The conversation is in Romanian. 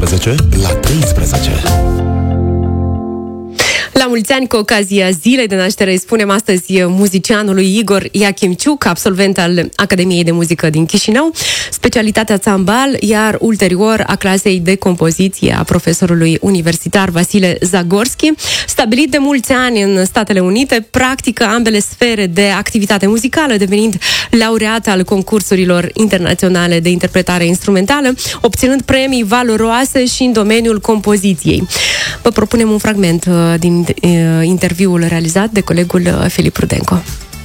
12 la 13. La mulți ani, cu ocazia zilei de naștere, îi spunem astăzi muzicianului Igor Iachimciuc, absolvent al Academiei de Muzică din Chișinău, specialitatea țambal, iar ulterior a clasei de compoziție a profesorului universitar Vasile Zagorski. Stabilit de mulți ani în Statele Unite, practică ambele sfere de activitate muzicală, devenind laureat al concursurilor internaționale de interpretare instrumentală, obținând premii valoroase și în domeniul compoziției. Vă propunem un fragment din interviul realizat de colegul Filip Rudenco.